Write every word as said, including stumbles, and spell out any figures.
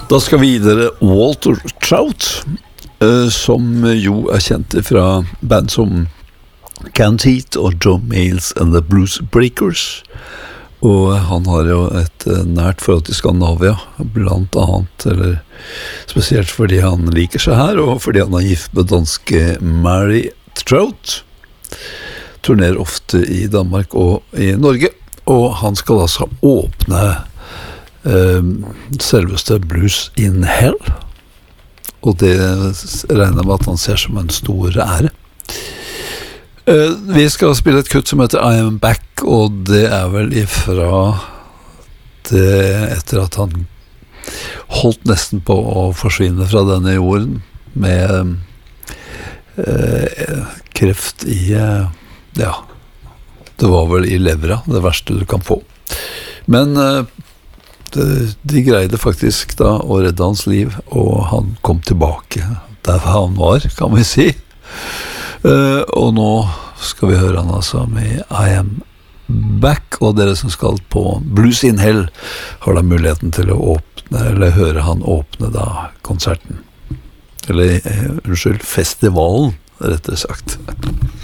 Da skal vi videre Walter Trout, eh, som jo er kjent fra band som Canned Heat og Joe Males and the Blues Breakers. Og han har jo et eh, nært forhold til Skandinavia, blant annet, eller spesielt fordi han liker seg her, og fordi han er gift med danske Mary Trout. Turnerer ofte i Danmark og i Norge, og han skal altså åpne Uh, selveste Blues in Hell, og det regner jeg med at han ser som en stor ære. uh, Vi skal spille et kutt som heter I Am Back, og det er vel ifra det etter at han holdt nesten på å forsvinne fra denne jorden med uh, kreft i uh, ja, det var vel i levra, det verste du kan få, men uh, de greide faktisk da å redde hans liv, og han kom tilbake der han var, kan vi si. Uh, og nå skal vi høre han altså med I Am Back, og dere som skal på Blues in Hell har da muligheten til å åpne, eller høre han åpne da konserten. Eller, uh, unnskyld, festivalen, rettere sagt.